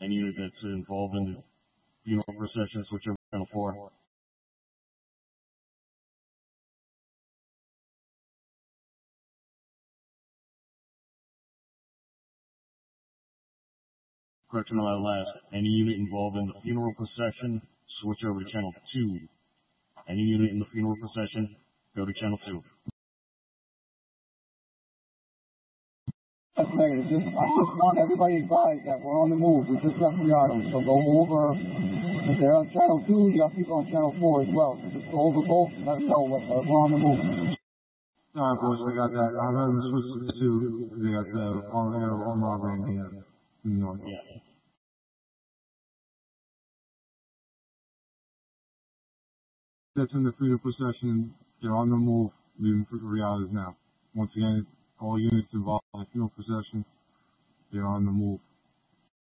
Any unit that's involved in the funeral procession, switch over to channel 4. Correction on that last. Any unit involved in the funeral procession, switch over to channel 2. Any unit in the funeral procession, go to channel 2. That's negative. I just want everybody advised that we're on the move. We just left Rialto, so go over. If they're on channel 2, you got people on channel 4 as well. So just go over both and let them know we're on the move. Alright, boys, we got that. I'll let them switch to the 2. They got the on robbery in here. New York. Yeah. That's in the funeral procession. They're on the move, leaving for Rialto now. Once again, all units involved in the funeral procession, they're on the move.